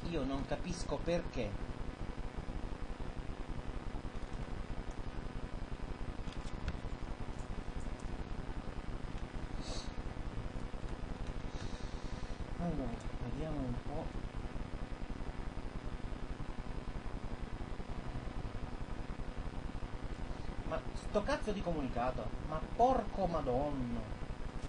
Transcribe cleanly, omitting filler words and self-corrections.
Io non capisco perché. Allora, vediamo un po'. Ma sto cazzo di comunicato, ma porco madonna.